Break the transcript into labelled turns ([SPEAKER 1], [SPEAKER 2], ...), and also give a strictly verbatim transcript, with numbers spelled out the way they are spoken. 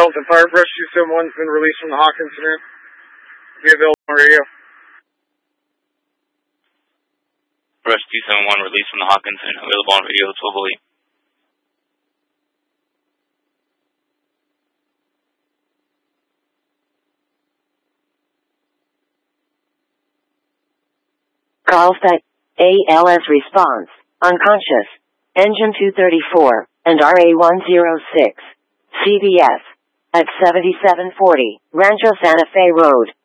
[SPEAKER 1] Delta Fire, Brush two seven one's been released from the Hawk incident. Be available on radio.
[SPEAKER 2] Brush two seven one released from the Hawk incident. Available on radio, Twilly.
[SPEAKER 3] Carlsbad, A L S response, unconscious, engine two thirty-four, and R A one oh six, C B S, at seventy-seven forty, Rancho Santa Fe Road.